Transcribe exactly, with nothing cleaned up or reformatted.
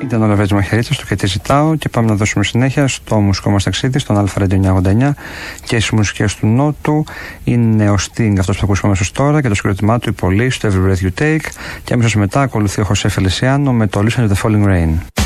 Ήταν ο Λαβέτζη Μαχαιρίτσας, το «Και τι ζητάω», και πάμε να δώσουμε συνέχεια στο μουσικό μας ταξίδι στον Αλφα Radio εννιακόσια ογδόντα εννιά και στις μουσικές του Νότου. Είναι ο Sting αυτός που θα ακούσουμε αμέσως τώρα και το συγκρότημά του, η Police, το Every Breath You Take, και αμέσως μετά ακολουθεί ο Χωσέ Φελισιάνο με το Listen to the Falling Rain.